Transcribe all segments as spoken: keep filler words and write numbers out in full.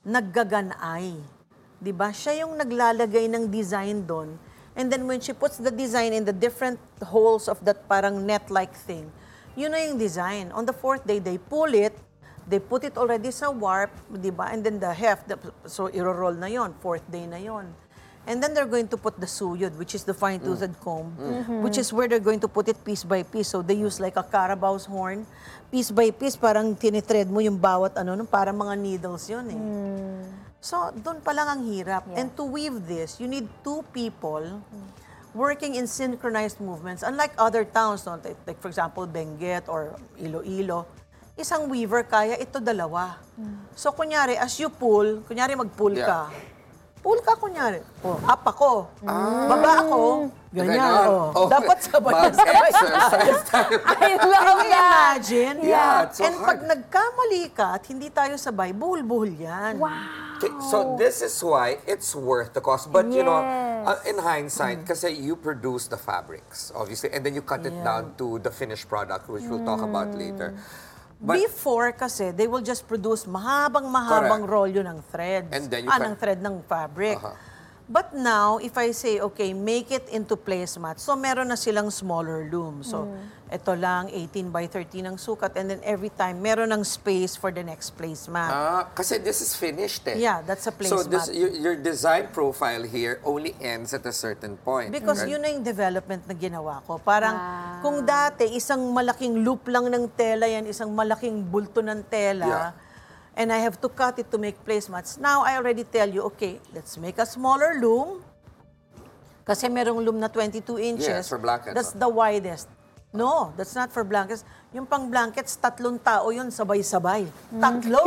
naggaganay. Di ba? Siya yung naglalagay ng design doon. And then when she puts the design in the different holes of that parang net-like thing, yun na yung design. On the fourth day, they pull it, they put it already sa warp, di ba? And then the heft, the, so iro-roll na yon, fourth day na yon. And then they're going to put the suyod, which is the fine-toothed mm. comb, mm-hmm. which is where they're going to put it piece by piece. So they use like a Carabao's horn, piece by piece, parang tinitread mo yung bawat ano, parang mga needles yun eh. Mm. So doon pa lang ang hirap. Yeah. And to weave this, you need two people mm. working in synchronized movements. Unlike other towns, no? like, like for example, Benguet or Iloilo, isang weaver kaya ito dalawa. Mm. So kunyari, as you pull, kunyari mag-pull yeah. ka, pull ka, kunyari. Oh, up ako. Ah. Baba ako. Ganyan. Oh. Oh. Dapat sabay-sabay. I love that. Imagine. Yeah. So and hard. Pag nagkamali ka at hindi tayo sabay, buhol-buhol yan. Wow. Okay, so this is why it's worth the cost. But, yes. you know, uh, in hindsight, mm. kasi you produce the fabrics, obviously, and then you cut it yeah. down to the finished product, which we'll mm. talk about later. But, before kasi, they will just produce mahabang-mahabang rolyo ng threads. And then you ah, can... ng thread ng fabric. Uh-huh. But now, if I say, okay, make it into placemats, so meron na silang smaller loom. So, mm. ito lang, eighteen by thirteen ang sukat, and then every time, meron ng space for the next placemat. Ah, kasi this is finished eh. Yeah, that's a placemat. So, this, your, your design profile here only ends at a certain point. Because right? yun na yung development na ginawa ko. Parang, ah. kung dati, isang malaking loop lang ng tela yan, isang malaking bulto ng tela, yeah. and I have to cut it to make placemats. Now, I already tell you, okay, let's make a smaller loom. Kasi merong loom na twenty-two inches. Yes, for blankets. That's the widest. No, that's not for blankets. Yung pang blankets, tatlong tao yun, sabay-sabay. Mm. Tatlo.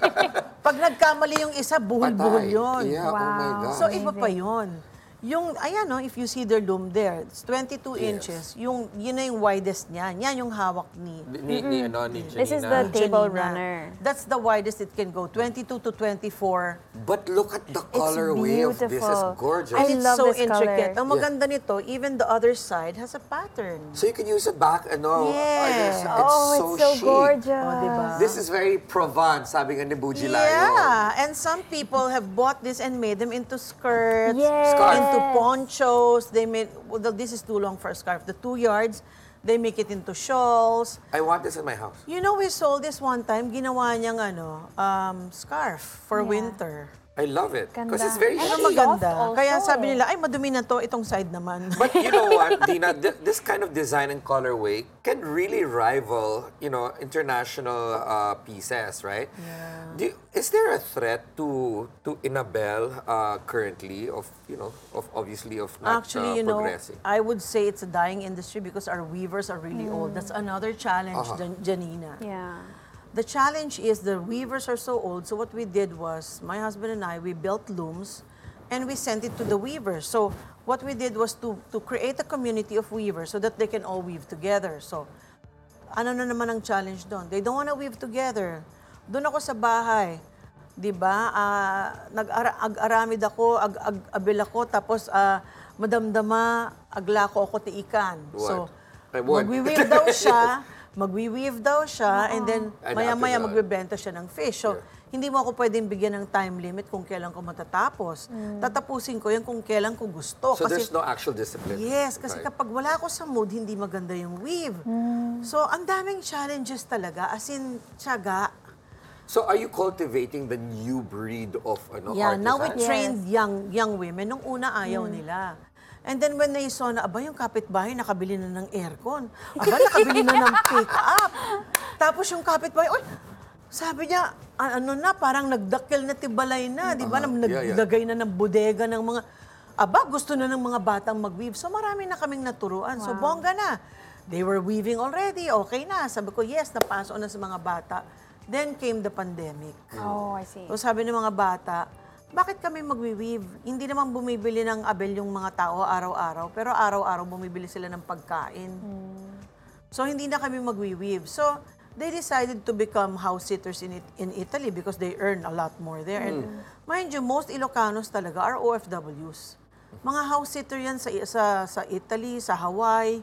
Pag nagkamali yung isa, buhol-buhol yun. Yeah, wow. Oh my God. So, iba pa yun. Yung, ayan no, if you see their loom there, it's twenty-two yes. inches. Yung, yun na yung widest niyan. Yan yung hawak ni... Ni, ni, ano, ni Janina. This is the table Janina. runner. That's the widest it can go, twenty-two to twenty-four. But look at the colorway of this. It's gorgeous. I And it's love so this intricate. color. Ang maganda yeah. nito, even the other side has a pattern. So you can use it back, ano? Yes. It's oh, so it's so chic. gorgeous. Oh, diba? This is very Provence, sabi nga ni Bujilayo. Yeah, and some people have bought this and made them into skirts, yes. into ponchos. They made, well, this is too long for a scarf. The two yards, they make it into shawls. I want this in my house. You know, we sold this one time, ginawa niyang ano, um, scarf for yeah. winter. I love it. Because it's Ganda. very Ano chic. maganda. also. Kaya sabi nila, ay madumi na to, itong side naman. But you know what, Dina, th- this kind of design and colorway can really rival, you know, international uh, pieces, right? Yeah. Do you, is there a threat to to Inabel uh, currently of, you know, of obviously of not Actually, uh, you know, progressing? I would say it's a dying industry because our weavers are really mm. old. That's another challenge, Uh-huh. Jan- Janina. Yeah. The challenge is the weavers are so old, so what we did was, my husband and I, we built looms and we sent it to the weavers. So what we did was to, to create a community of weavers so that they can all weave together. So ano na naman ang challenge doon? They don't want to weave together. Doon ako sa bahay, di ba? Uh, nag-aramid ako, ag-abil ako, tapos uh, madamdama, aglako ako tiikan. So magwi-weave daw siya, magwi-weave daw siya, and then maya-maya magbebenta siya ng fish. So, yeah. hindi mo ako pwedeng bigyan ng time limit kung kailan ko matatapos. Mm. Tatapusin ko yan kung kailan ko gusto. So, kasi, there's no actual discipline? Yes, kasi right. kapag wala ako sa mood, hindi maganda yung weave. Mm. So, ang daming challenges talaga, as in, tiyaga. So, are you cultivating the new breed of ano, yeah, artisans? now we trained yes. young young women. Nung una, ayaw mm. nila. And then when they saw na, aba, yung kapitbahay nakabili na ng aircon. Aba, nakabili na ng pick-up. Tapos yung kapitbahay, oy, sabi niya, ano na, parang nagdakil na tibalay na, di ba? Uh-huh. Naglagay yeah, yeah. na ng bodega ng mga, aba, gusto na ng mga batang mag-weave. So marami na kaming naturuan. Wow. So bongga na. They were weaving already, okay na. Sabi ko, yes, napasok na sa mga bata. Then came the pandemic. Oh, I see. So sabi ng mga bata, bakit kami magwi-weave? Hindi naman bumibili ng abel yung mga tao araw-araw, pero araw-araw bumibili sila ng pagkain. Hmm. So, hindi na kami magwi-weave. So, they decided to become house sitters in, it, in Italy because they earn a lot more there. Hmm. And mind you, most Ilocanos talaga are O F Ws. Mga house sitter yan sa, sa, sa Italy, sa Hawaii.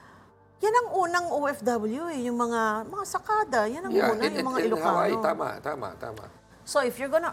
Yan ang unang O F W eh, yung mga, mga sakada. Yan ang yeah, una, in, yung mga in, in Ilocano. Hawaii, tama, tama, tama. So, if you're gonna